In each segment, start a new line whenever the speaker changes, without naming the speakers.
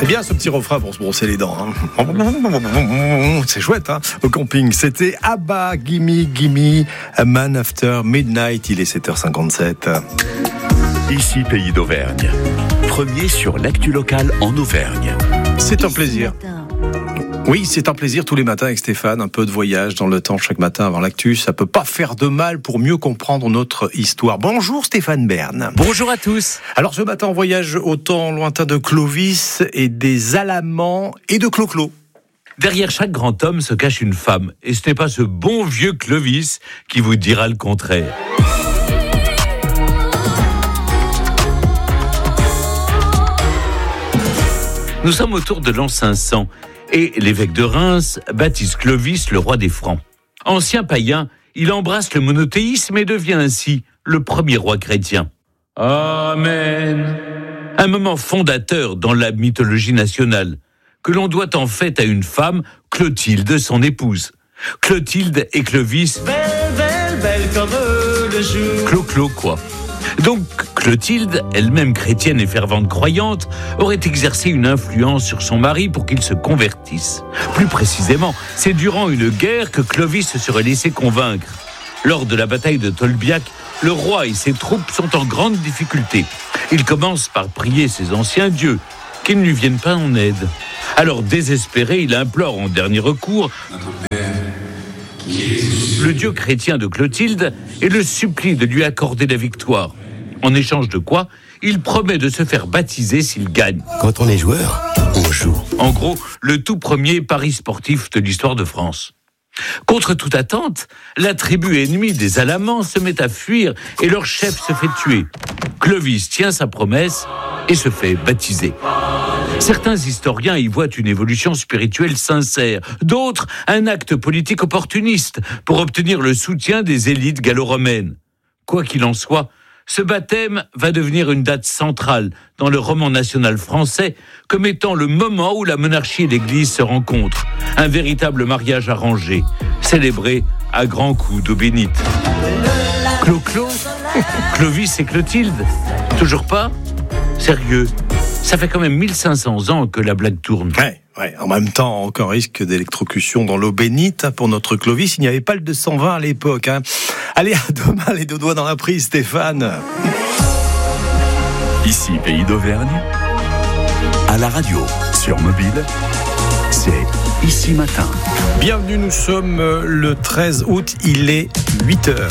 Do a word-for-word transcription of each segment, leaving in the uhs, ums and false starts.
C'est bien ce petit refrain pour se brosser les dents. Hein. C'est chouette, hein, au camping. C'était Abba, Gimme, Gimme, A Man After Midnight. Il est sept heures cinquante-sept.
Ici, Pays d'Auvergne. Premier sur l'actu locale en Auvergne.
C'est un plaisir. Oui, c'est un plaisir tous les matins avec Stéphane, un peu de voyage dans le temps chaque matin avant l'actu. Ça peut pas faire de mal pour mieux comprendre notre histoire. Bonjour Stéphane Bern.
Bonjour à tous.
Alors ce matin, on voyage au temps lointain de Clovis et des Alamans et de Clo-Clo.
Derrière chaque grand homme se cache une femme. Et ce n'est pas ce bon vieux Clovis qui vous dira le contraire. Nous sommes autour de l'an cinq cents. Et l'évêque de Reims baptise Clovis le roi des Francs. Ancien païen, il embrasse le monothéisme et devient ainsi le premier roi chrétien. Amen. Un moment fondateur dans la mythologie nationale, que l'on doit en fait à une femme, Clotilde, son épouse. Clotilde et Clovis, belle, belle, belle comme le jour. Clo-Clo, quoi. Donc, Clotilde, elle-même chrétienne et fervente croyante, aurait exercé une influence sur son mari pour qu'il se convertisse. Plus précisément, c'est durant une guerre que Clovis se serait laissé convaincre. Lors de la bataille de Tolbiac, le roi et ses troupes sont en grande difficulté. Il commence par prier ses anciens dieux, qu'ils ne lui viennent pas en aide. Alors, désespéré, il implore en dernier recours le dieu chrétien de Clotilde et le supplie de lui accorder la victoire. En échange de quoi, il promet de se faire baptiser s'il gagne.
Quand on est joueur, on joue.
En gros, le tout premier pari sportif de l'histoire de France. Contre toute attente, la tribu ennemie des Alamans se met à fuir et leur chef se fait tuer. Clovis tient sa promesse et se fait baptiser. Certains historiens y voient une évolution spirituelle sincère, d'autres un acte politique opportuniste pour obtenir le soutien des élites gallo-romaines. Quoi qu'il en soit, ce baptême va devenir une date centrale dans le roman national français comme étant le moment où la monarchie et l'Église se rencontrent. Un véritable mariage arrangé, célébré à grands coups d'eau bénite. Clo-Clo, Clovis et Clotilde, toujours pas ? Sérieux ? Ça fait quand même mille cinq cents ans que la blague tourne.
Ouais, ouais. En même temps, aucun risque d'électrocution dans l'eau bénite. Pour notre Clovis, il n'y avait pas le deux cent vingt à l'époque. Hein. Allez, à demain, les deux doigts dans la prise, Stéphane.
Ici, Pays d'Auvergne. À la radio, sur mobile, c'est Ici Matin.
Bienvenue, nous sommes le treize août, il est huit heures.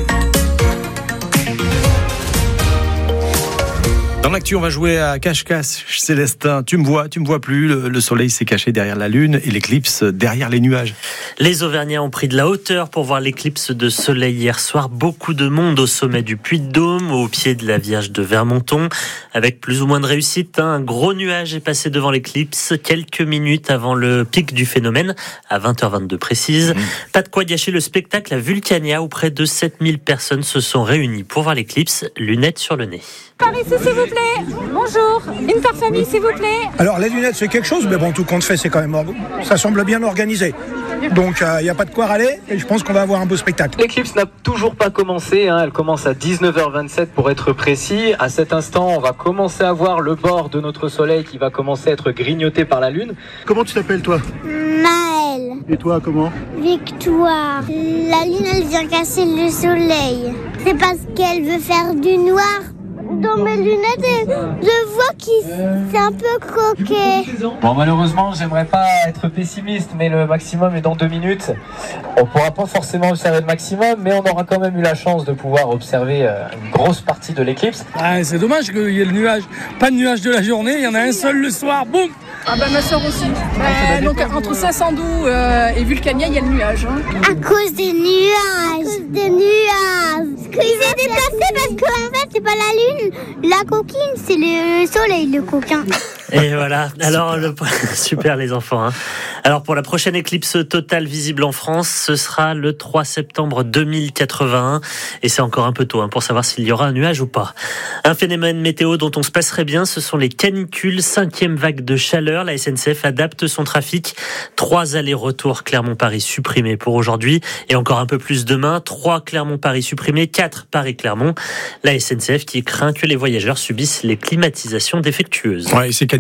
Dans l'actu, on va jouer à cache-cache, Célestin. Tu me vois, tu me vois plus. Le, le soleil s'est caché derrière la lune et l'éclipse derrière les nuages.
Les Auvergnats ont pris de la hauteur pour voir l'éclipse de soleil hier soir. Beaucoup de monde au sommet du Puy-de-Dôme, au pied de la Vierge de Vermonton, avec plus ou moins de réussite. Un gros nuage est passé devant l'éclipse quelques minutes avant le pic du phénomène, à vingt heures vingt-deux précise. Mmh. Pas de quoi gâcher le spectacle à Vulcania, où près de sept mille personnes se sont réunies pour voir l'éclipse, lunettes sur le nez.
Par ici, s'il vous plaît. Bonjour. Une par famille, s'il vous plaît.
Alors, les lunettes, c'est quelque chose, mais bon, tout compte fait, c'est quand même... Ça semble bien organisé. Donc, il euh, n'y a pas de quoi râler, et je pense qu'on va avoir un beau spectacle.
L'éclipse n'a toujours pas commencé, hein. Elle commence à dix-neuf heures vingt-sept pour être précis. À cet instant, on va commencer à voir le bord de notre soleil qui va commencer à être grignoté par la lune.
Comment tu t'appelles, toi ?
Maëlle.
Et toi, comment ?
Victoire. La lune, elle vient casser le soleil. C'est parce qu'elle veut faire du noir. Dans mes lunettes, et je vois qu'il c'est un peu croqué.
Bon, malheureusement, j'aimerais pas être pessimiste, mais le maximum est dans deux minutes. On pourra pas forcément observer le maximum, mais on aura quand même eu la chance de pouvoir observer une grosse partie de l'éclipse.
Ah, c'est dommage qu'il y ait le nuage. Pas de nuage de la journée, il y en a un seul le soir, boum.
Ah bah ma soeur aussi. Bah, donc entre Saint-Sandoux euh, et Vulcania, il y a le nuage. Hein.
À cause des nuages. À cause des nuages. Il s'est déplacé parce qu'en fait, c'est pas la lune. La coquine, c'est le soleil, le coquin.
Et voilà. Alors, le... super les enfants. Hein. Alors, pour la prochaine éclipse totale visible en France, ce sera le trois septembre deux mille quatre-vingt-un. Et c'est encore un peu tôt hein, pour savoir s'il y aura un nuage ou pas. Un phénomène météo dont on se passerait bien, ce sont les canicules. Cinquième vague de chaleur. La S N C F adapte son trafic. Trois allers-retours Clermont-Paris supprimés pour aujourd'hui. Et encore un peu plus demain. Trois Clermont-Paris supprimés. Quatre Paris-Clermont. La S N C F qui craint que les voyageurs subissent les climatisations défectueuses.
Ouais, et ces canicules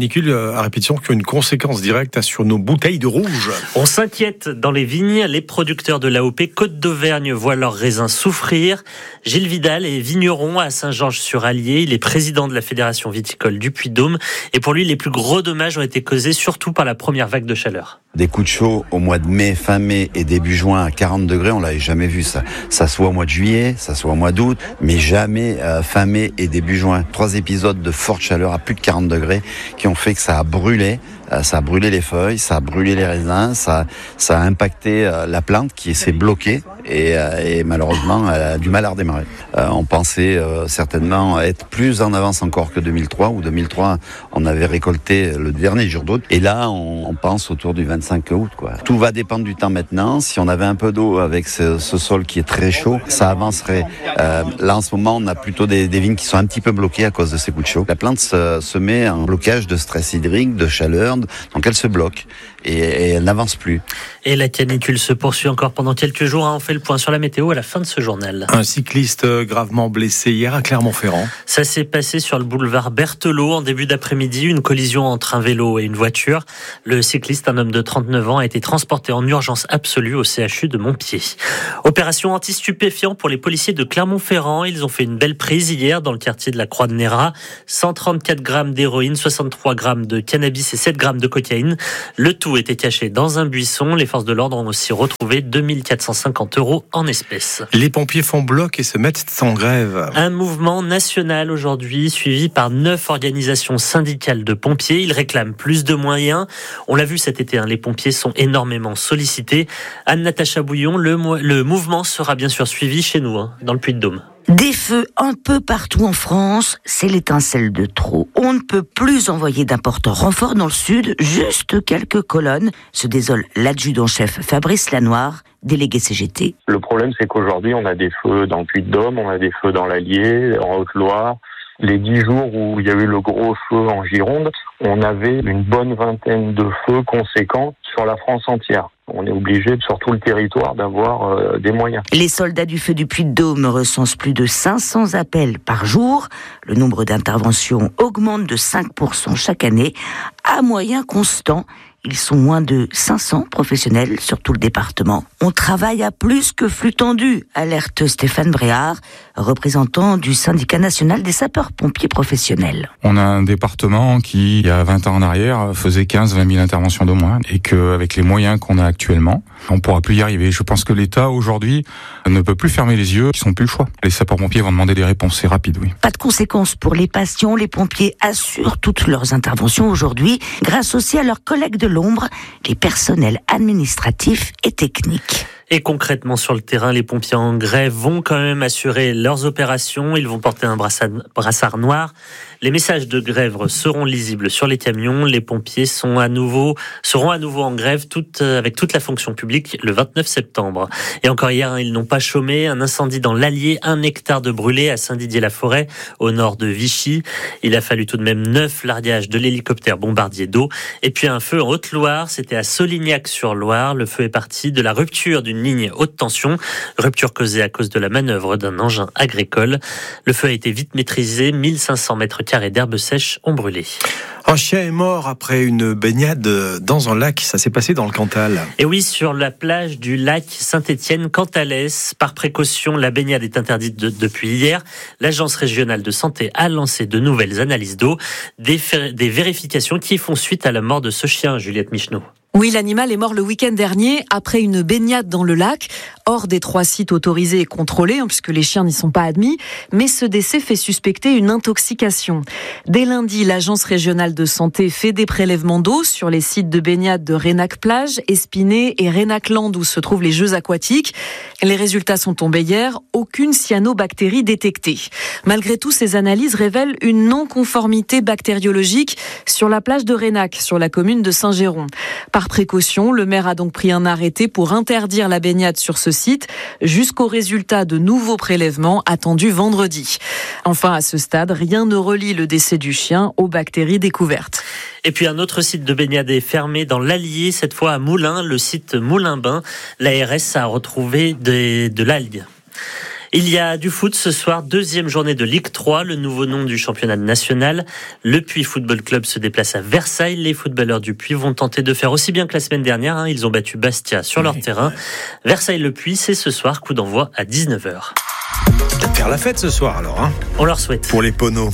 canicules à répétition qui ont une conséquence directe sur nos bouteilles de rouge.
On s'inquiète dans les vignes. Les producteurs de l'A O P Côte d'Auvergne voient leurs raisins souffrir. Gilles Vidal est vigneron à Saint-Georges-sur-Allier. Il est président de la Fédération viticole du Puy-de-Dôme. Et pour lui, les plus gros dommages ont été causés surtout par la première vague de chaleur.
Des coups de chaud au mois de mai, fin mai et début juin à quarante degrés, on l'avait jamais vu ça. Ça soit au mois de juillet, ça soit au mois d'août, mais jamais euh, fin mai et début juin. Trois épisodes de forte chaleur à plus de quarante degrés qui ont fait que ça a brûlé. Ça a brûlé les feuilles, ça a brûlé les raisins, ça, ça a impacté la plante qui s'est bloquée et, et malheureusement elle a du mal à redémarrer. Euh, on pensait euh, certainement être plus en avance encore que deux mille trois, où deux mille trois on avait récolté le dernier jour d'août et là on, on pense autour du vingt-cinq août, quoi. Tout va dépendre du temps maintenant. Si on avait un peu d'eau avec ce, ce sol qui est très chaud, ça avancerait. Euh, là en ce moment on a plutôt des, des vignes qui sont un petit peu bloquées à cause de ces coups de chaud. La plante se, se met en blocage de stress hydrique, de chaleur. Donc elle se bloque et, et elle n'avance plus.
Et la canicule se poursuit encore pendant quelques jours. On fait le point sur la météo à la fin de ce journal.
Un cycliste gravement blessé hier à Clermont-Ferrand.
Ça s'est passé sur le boulevard Berthelot en début d'après-midi. Une collision entre un vélo et une voiture. Le cycliste, un homme de trente-neuf ans, a été transporté en urgence absolue au C H U de Montpied. Opération anti-stupéfiant pour les policiers de Clermont-Ferrand. Ils ont fait une belle prise hier dans le quartier de la Croix-de-Néra. cent trente-quatre grammes d'héroïne, soixante-trois grammes de cannabis et sept grammes de cocaïne. Le tout était caché dans un buisson. Les forces de l'ordre ont aussi retrouvé deux mille quatre cent cinquante euros en espèces.
Les pompiers font bloc et se mettent en grève.
Un mouvement national aujourd'hui, suivi par neuf organisations syndicales de pompiers. Ils réclament plus de moyens. On l'a vu cet été, hein, les pompiers sont énormément sollicités. Anne-Natacha Bouillon, le, mo- le mouvement sera bien sûr suivi chez nous, hein, dans le Puy-de-Dôme.
Des feux un peu partout en France, c'est l'étincelle de trop. On ne peut plus envoyer d'importants renforts dans le sud, juste quelques colonnes, se désole l'adjudant-chef Fabrice Lanoir, délégué C G T.
Le problème, c'est qu'aujourd'hui, on a des feux dans le Puy-de-Dôme, on a des feux dans l'Allier, en Haute-Loire. Les dix jours où il y a eu le gros feu en Gironde, on avait une bonne vingtaine de feux conséquents sur la France entière. On est obligé, sur tout le territoire, d'avoir euh, des moyens.
Les soldats du feu du Puy-de-Dôme recensent plus de cinq cents appels par jour. Le nombre d'interventions augmente de cinq pour cent chaque année, à moyen constant. Ils sont moins de cinq cents professionnels sur tout le département. On travaille à plus que flux tendu, alerte Stéphane Bréard, représentant du syndicat national des sapeurs-pompiers professionnels.
On a un département qui, il y a vingt ans en arrière, faisait quinze à vingt mille interventions de moins et qu'avec les moyens qu'on a actuellement, on ne pourra plus y arriver. Je pense que l'État, aujourd'hui, ne peut plus fermer les yeux, ils n'ont plus le choix. Les sapeurs-pompiers vont demander des réponses, c'est rapide, oui.
Pas de conséquences pour les patients, les pompiers assurent toutes leurs interventions aujourd'hui, grâce aussi à leurs collègues de l'ombre, les personnels administratifs et techniques.
Et concrètement, sur le terrain, les pompiers en grève vont quand même assurer leurs opérations. Ils vont porter un brassard, brassard noir. Les messages de grève seront lisibles sur les camions. Les pompiers sont à nouveau, seront à nouveau en grève toute, avec toute la fonction publique le vingt-neuf septembre. Et encore hier, ils n'ont pas chômé. Un incendie dans l'Allier, un hectare de brûlé à Saint-Didier-la-Forêt, au nord de Vichy. Il a fallu tout de même neuf largages de l'hélicoptère bombardier d'eau. Et puis un feu en Haute-Loire, c'était à Solignac-sur-Loire. Le feu est parti de la rupture d'une ligne haute tension, rupture causée à cause de la manœuvre d'un engin agricole. Le feu a été vite maîtrisé, mille cinq cents mètres carrés d'herbes sèches ont brûlé.
Un chien est mort après une baignade dans un lac, ça s'est passé dans le Cantal.
Et oui, sur la plage du lac Saint-Étienne-Cantalès. Par précaution, la baignade est interdite de, depuis hier. L'Agence régionale de santé a lancé de nouvelles analyses d'eau, des, des vérifications qui font suite à la mort de ce chien, Juliette Micheneau.
Oui, l'animal est mort le week-end dernier après une baignade dans le lac, hors des trois sites autorisés et contrôlés, puisque les chiens n'y sont pas admis. Mais ce décès fait suspecter une intoxication. Dès lundi, l'Agence régionale de santé fait des prélèvements d'eau sur les sites de baignade de Rénac-Plage, Épinay et Rénac-Land, où se trouvent les jeux aquatiques. Les résultats sont tombés hier, aucune cyanobactérie détectée. Malgré tout, ces analyses révèlent une non-conformité bactériologique sur la plage de Rénac, sur la commune de Saint-Géron. Par précaution, le maire a donc pris un arrêté pour interdire la baignade sur ce site jusqu'au résultat de nouveaux prélèvements attendus vendredi. Enfin, à ce stade, rien ne relie le décès du chien aux bactéries découvertes.
Et puis un autre site de baignade est fermé dans l'Allier, cette fois à Moulins, le site Moulins-Bains. L'A R S a retrouvé des, de l'algue. Il y a du foot ce soir, deuxième journée de Ligue trois, le nouveau nom du championnat national. Le Puy Football Club se déplace à Versailles. Les footballeurs du Puy vont tenter de faire aussi bien que la semaine dernière. Hein. Ils ont battu Bastia sur leur oui, terrain. Ouais. Versailles-le Puy, c'est ce soir, coup d'envoi à dix-neuf heures.
Faire la fête ce soir alors. Hein.
On leur souhaite.
Pour les poneaux.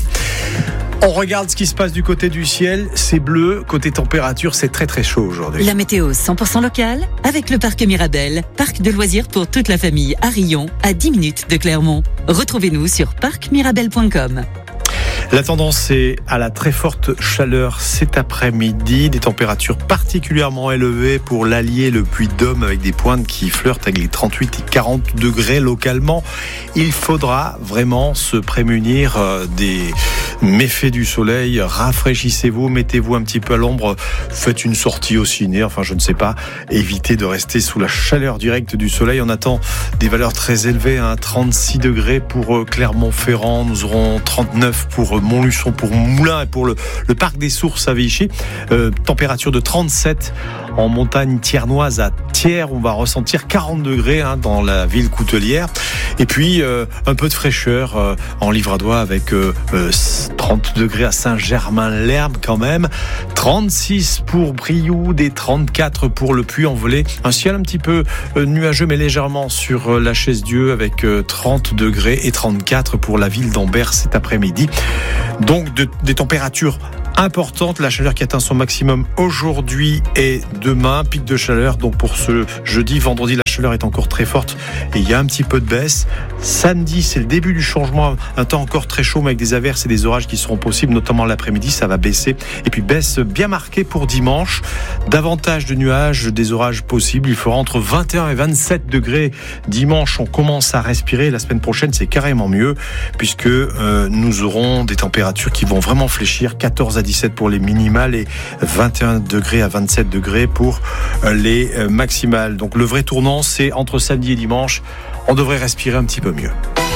On regarde ce qui se passe du côté du ciel, c'est bleu, côté température, c'est très très chaud aujourd'hui.
La météo cent pour cent locale avec le parc Mirabel, parc de loisirs pour toute la famille à Rion, à dix minutes de Clermont. Retrouvez-nous sur parc mirabel point com.
La tendance est à la très forte chaleur cet après-midi, des températures particulièrement élevées pour l'Allier, le Puy-de-Dôme, avec des pointes qui flirtent avec les trente-huit et quarante degrés localement. Il faudra vraiment se prémunir des méfaits du soleil. Rafraîchissez-vous, mettez-vous un petit peu à l'ombre, faites une sortie au ciné, enfin je ne sais pas, évitez de rester sous la chaleur directe du soleil. On attend des valeurs très élevées, hein, trente-six degrés pour Clermont-Ferrand, nous aurons trente-neuf pour Montluçon, pour Moulins et pour le, le parc des Sources à Vichy. Euh, température de trente-sept en montagne thiernoise à Thiers. On va ressentir quarante degrés hein, dans la ville coutelière. Et puis euh, un peu de fraîcheur euh, en Livradois avec euh, euh, trente degrés à Saint-Germain-l'Herbe quand même. trente-six pour Brioude et trente-quatre pour le Puy-en-Velay. Un ciel un petit peu euh, nuageux mais légèrement sur euh, la Chaise-Dieu avec euh, trente degrés et trente-quatre pour la ville d'Ambert cet après-midi. Donc de, des températures importante, la chaleur qui atteint son maximum aujourd'hui et demain, pic de chaleur donc pour ce jeudi, vendredi la chaleur est encore très forte et il y a un petit peu de baisse. Samedi c'est le début du changement, un temps encore très chaud mais avec des averses et des orages qui seront possibles, notamment l'après-midi, ça va baisser et puis baisse bien marquée pour dimanche, davantage de nuages, des orages possibles, il fera entre vingt et un et vingt-sept degrés dimanche, on commence à respirer, la semaine prochaine c'est carrément mieux puisque euh, nous aurons des températures qui vont vraiment fléchir, quatorze à dix-sept pour les minimales et vingt et un degrés à vingt-sept degrés pour les maximales. Donc le vrai tournant, c'est entre samedi et dimanche. On devrait respirer un petit peu mieux.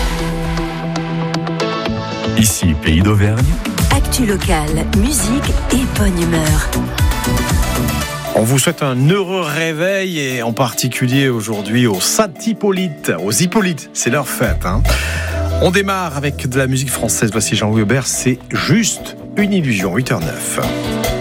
Ici, Pays d'Auvergne.
Actu locale, musique et bonne humeur.
On vous souhaite un heureux réveil et en particulier aujourd'hui aux Saint-Hippolyte, aux Hippolytes, c'est leur fête. Hein. On démarre avec de la musique française. Voici Jean-Louis Aubert, c'est juste une illusion, huit heures zéro neuf.